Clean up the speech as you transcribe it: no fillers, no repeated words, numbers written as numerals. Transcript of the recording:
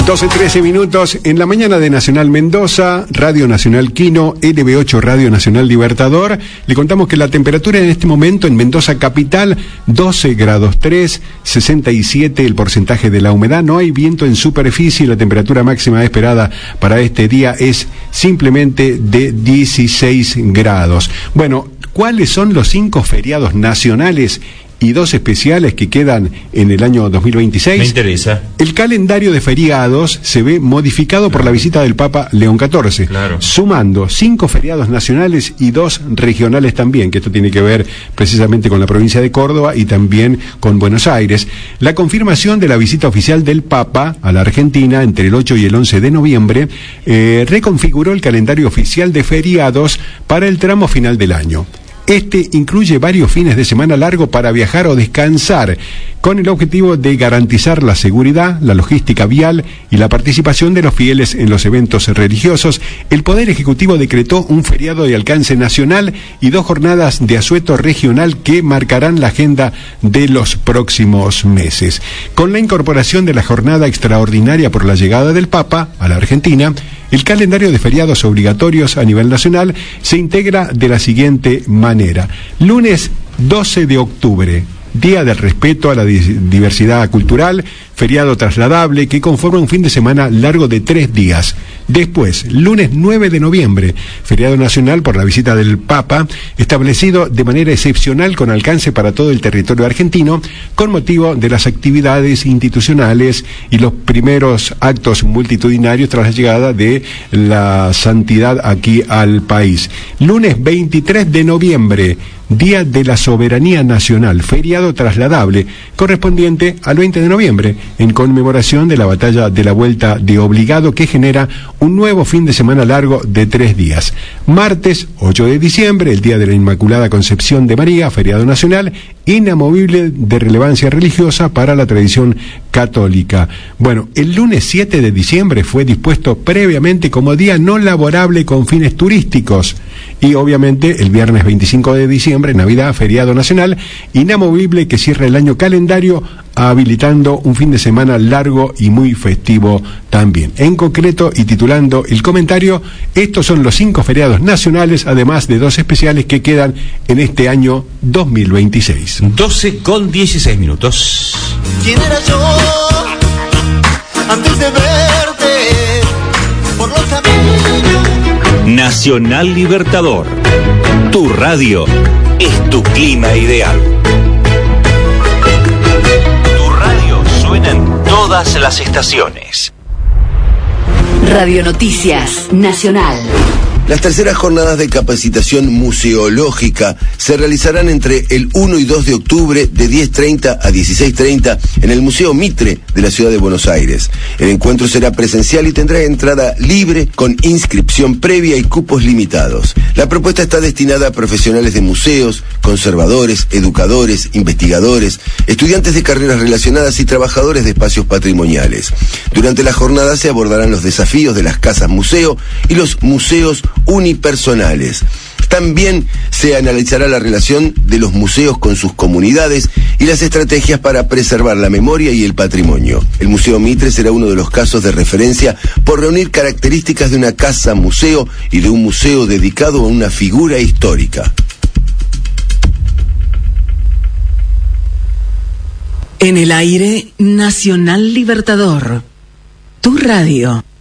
12:13 minutos en la mañana de Nacional Mendoza, Radio Nacional Quino, LB8 Radio Nacional Libertador. Le contamos que la temperatura en este momento en Mendoza capital, 12 grados 3, 67 el porcentaje de la humedad, no hay viento en superficie, la temperatura máxima esperada para este día es simplemente de 16 grados. Bueno, ¿cuáles son los 5 feriados nacionales y 2 especiales que quedan en el año 2026? Me interesa. El calendario de feriados se ve modificado por la visita del Papa León XIV, sumando 5 feriados nacionales y 2 regionales también, que esto tiene que ver precisamente con la provincia de Córdoba y también con Buenos Aires. La confirmación de la visita oficial del Papa a la Argentina entre el 8 y el 11 de noviembre reconfiguró el calendario oficial de feriados para el tramo final del año. Este incluye varios fines de semana largo para viajar o descansar, con el objetivo de garantizar la seguridad, la logística vial y la participación de los fieles en los eventos religiosos. El Poder Ejecutivo decretó un feriado de alcance nacional y 2 jornadas de asueto regional que marcarán la agenda de los próximos meses. Con la incorporación de la jornada extraordinaria por la llegada del Papa a la Argentina, el calendario de feriados obligatorios a nivel nacional se integra de la siguiente manera. Lunes 12 de octubre, Día del Respeto a la Diversidad Cultural, feriado trasladable que conforma un fin de semana largo de 3 días. Después, lunes 9 de noviembre, feriado nacional por la visita del Papa, establecido de manera excepcional con alcance para todo el territorio argentino, con motivo de las actividades institucionales y los primeros actos multitudinarios tras la llegada de la santidad aquí al país. Lunes 23 de noviembre, Día de la Soberanía Nacional, feriado trasladable, correspondiente al 20 de noviembre, en conmemoración de la batalla de la Vuelta de Obligado, que genera un nuevo fin de semana largo de 3 días. Martes 8 de diciembre, el Día de la Inmaculada Concepción de María, feriado nacional, inamovible de relevancia religiosa para la tradición católica. Bueno, el lunes 7 de diciembre fue dispuesto previamente como día no laborable con fines turísticos. Y obviamente el viernes 25 de diciembre, Navidad, feriado nacional, inamovible que cierra el año calendario, habilitando un fin de semana largo y muy festivo también. En concreto, y titulando el comentario, estos son los 5 feriados nacionales, además de 2 especiales que quedan en este año 2026. 12:16. ¿Quién era yo antes de verte por los caminos? Nacional Libertador. Tu radio es tu clima ideal. Tu radio suena en todas las estaciones. Radio Noticias Nacional. Las terceras jornadas de capacitación museológica se realizarán entre el 1 y 2 de octubre de 10:30 a 16:30 en el Museo Mitre de la Ciudad de Buenos Aires. El encuentro será presencial y tendrá entrada libre con inscripción previa y cupos limitados. La propuesta está destinada a profesionales de museos, conservadores, educadores, investigadores, estudiantes de carreras relacionadas y trabajadores de espacios patrimoniales. Durante la jornada se abordarán los desafíos de las casas museo y los museos unipersonales. También se analizará la relación de los museos con sus comunidades y las estrategias para preservar la memoria y el patrimonio. El Museo Mitre será uno de los casos de referencia por reunir características de una casa museo y de un museo dedicado a una figura histórica. En el aire, Nacional Libertador. Tu radio.